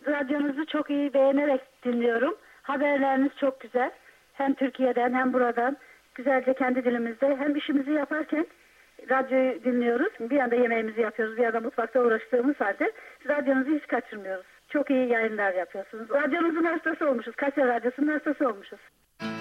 Radyonuzu çok iyi beğenerek dinliyorum. Haberleriniz çok güzel. Hem Türkiye'den hem buradan güzelce kendi dilimizde hem işimizi yaparken radyoyu dinliyoruz. Bir yanda yemeğimizi yapıyoruz, bir yanda mutfakta uğraştığımız halde radyonuzu hiç kaçırmıyoruz. Çok iyi yayınlar yapıyorsunuz. Radyonuzun hastası olmuşuz. Kayseri Radyosu'nun hastası olmuşuz.